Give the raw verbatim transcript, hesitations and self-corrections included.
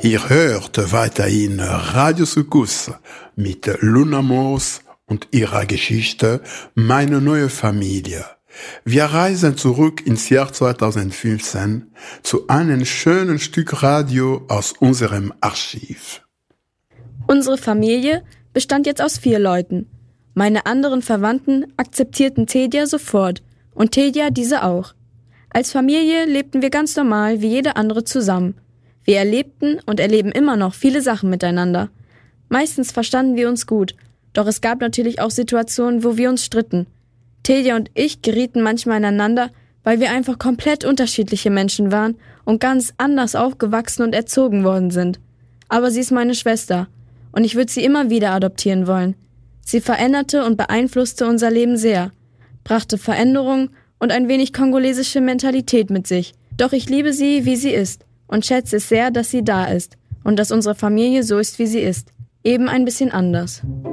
Ihr hört weiterhin Radio Sukus mit Luna Moos und ihrer Geschichte Meine neue Familie. Wir reisen zurück ins Jahr zweitausendfünfzehn zu einem schönen Stück Radio aus unserem Archiv. Unsere Familie bestand jetzt aus vier Leuten. Meine anderen Verwandten akzeptierten Tedja sofort und Tedja diese auch. Als Familie lebten wir ganz normal wie jede andere zusammen. Wir erlebten und erleben immer noch viele Sachen miteinander. Meistens verstanden wir uns gut, doch es gab natürlich auch Situationen, wo wir uns stritten. Tedja und ich gerieten manchmal ineinander, weil wir einfach komplett unterschiedliche Menschen waren und ganz anders aufgewachsen und erzogen worden sind. Aber sie ist meine Schwester und ich würde sie immer wieder adoptieren wollen. Sie veränderte und beeinflusste unser Leben sehr, brachte Veränderungen und ein wenig kongolesische Mentalität mit sich. Doch ich liebe sie, wie sie ist. Und schätze es sehr, dass sie da ist und dass unsere Familie so ist, wie sie ist. Eben ein bisschen anders.